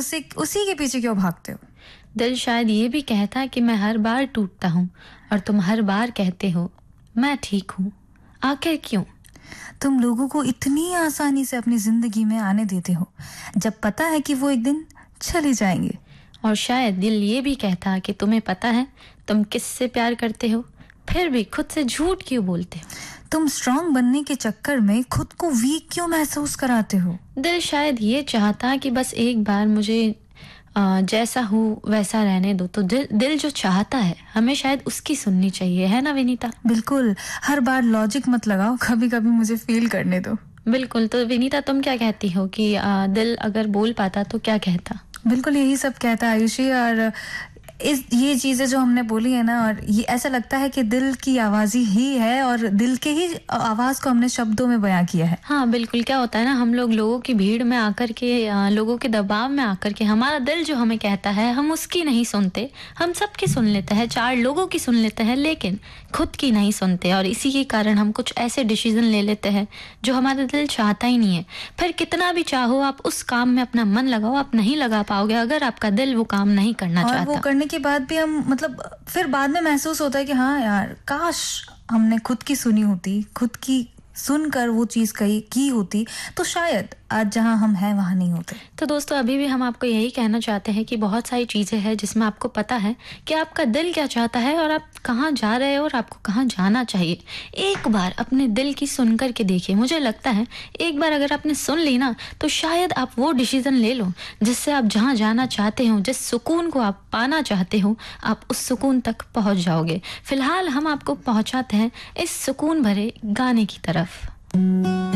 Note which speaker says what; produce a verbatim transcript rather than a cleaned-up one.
Speaker 1: उसे उसी के पीछे क्यों भागते हो?
Speaker 2: दिल शायद ये भी कहता कि मैं हर बार टूटता हूँ और तुम हर बार कहते हो मैं ठीक हूँ। आखिर क्यों?
Speaker 1: तुम लोगों को इतनी आसानी से अपनी जिंदगी में आने देते हो जब पता है कि वो एक दिन चले जाएंगे।
Speaker 2: और शायद दिल ये भी कहता कि तुम्हें पता है तुम किससे प्यार करते हो, फिर भी खुद से झूठ क्यों बोलते हो?
Speaker 1: तुम स्ट्रांग बनने के चक्कर में खुद को वीक क्यों महसूस कराते हो?
Speaker 2: दिल शायद ये चाहता कि बस एक बार मुझे आ, जैसा हूँ वैसा रहने दो। तो दिल दिल जो चाहता है हमें शायद उसकी सुननी चाहिए, है ना विनीता?
Speaker 1: बिल्कुल, हर बार लॉजिक मत लगाओ, कभी कभी मुझे फील करने दो।
Speaker 2: बिल्कुल। तो विनीता तुम क्या कहती हो कि आ, दिल अगर बोल पाता तो क्या कहता?
Speaker 1: बिल्कुल यही सब कहता है आयुषी। और इस ये चीजें जो हमने बोली है ना, और ये ऐसा लगता है कि दिल की आवाज ही है और दिल के ही आवाज को हमने शब्दों में बयां किया है।
Speaker 2: हाँ बिल्कुल। क्या होता है ना, हम लोग लोगों की भीड़ में आकर के, लोगों के दबाव में आकर के हमारा दिल जो हमें कहता है हम उसकी नहीं सुनते। हम सबकी सुन लेते हैं, चार लोगों की सुन लेते हैं, लेकिन खुद की नहीं सुनते। और इसी के कारण हम कुछ ऐसे डिसीजन ले लेते हैं जो हमारा दिल चाहता ही नहीं है। फिर कितना भी चाहो आप उस काम में अपना मन लगाओ, आप नहीं लगा पाओगे अगर आपका दिल वो काम नहीं करना
Speaker 1: और
Speaker 2: चाहता।
Speaker 1: वो करने के बाद भी हम मतलब फिर बाद में महसूस होता है कि हाँ यार, काश हमने खुद की सुनी होती, खुद की सुनकर वो चीज कही की होती तो शायद आज जहां हम हैं वहां नहीं होते।
Speaker 2: तो दोस्तों अभी भी हम आपको यही कहना चाहते हैं कि बहुत सारी चीजें हैं जिसमें आपको पता है कि आपका दिल क्या चाहता है और आप कहाँ जा रहे हो और आपको कहाँ जाना चाहिए। एक बार अपने दिल की सुन कर के देखिए। मुझे लगता है एक बार अगर आपने सुन ली ना तो शायद आप वो डिसीजन ले लो जिससे आप जहाँ जाना चाहते हो, जिस सुकून को आप पाना चाहते हो, आप उस सुकून तक पहुंच जाओगे। फिलहाल हम आपको पहुंचाते हैं इस सुकून भरे गाने की तरफ।